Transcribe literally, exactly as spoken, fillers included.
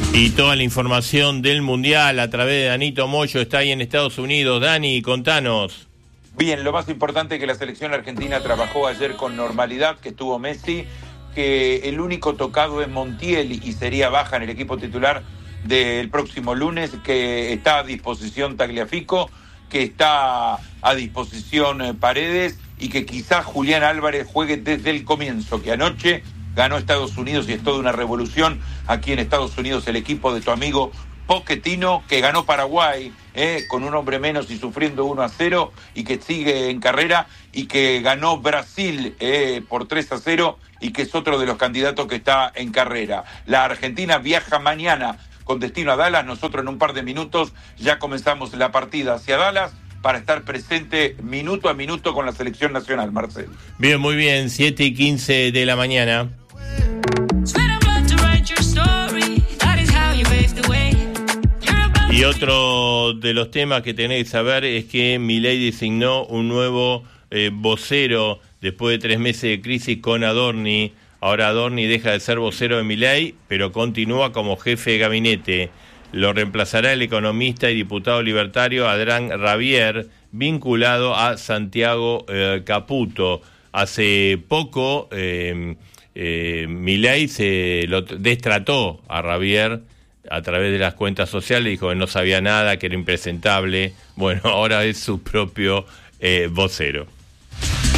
Y toda la información del Mundial a través de Danito Moyo está ahí en Estados Unidos. Dani, contanos. Bien, lo más importante es que la selección argentina trabajó ayer con normalidad, que estuvo Messi, que el único tocado es Montiel y sería baja en el equipo titular del próximo lunes, que está a disposición Tagliafico, que está a disposición Paredes y que quizás Julián Álvarez juegue desde el comienzo, que anoche ganó Estados Unidos y es toda una revolución aquí en Estados Unidos el equipo de tu amigo Pochettino, que ganó Paraguay eh, con un hombre menos y sufriendo uno a cero y que sigue en carrera, y que ganó Brasil eh, por tres a cero y que es otro de los candidatos que está en carrera. La Argentina viaja mañana con destino a Dallas. Nosotros en un par de minutos ya comenzamos la partida hacia Dallas para estar presente minuto a minuto con la selección nacional, Marcelo. Bien, muy bien, siete y quince de la mañana. Y otro de los temas que tenéis que saber es que Milei designó un nuevo eh, vocero después de tres meses de crisis con Adorni. Ahora Adorni deja de ser vocero de Milei, pero continúa como jefe de gabinete. Lo reemplazará el economista y diputado libertario Adrián Rabier, vinculado a Santiago eh, Caputo. Hace poco eh, eh, Milei se lo destrató a Rabier a través de las cuentas sociales, dijo que no sabía nada, que era impresentable. Bueno, ahora es su propio eh, vocero.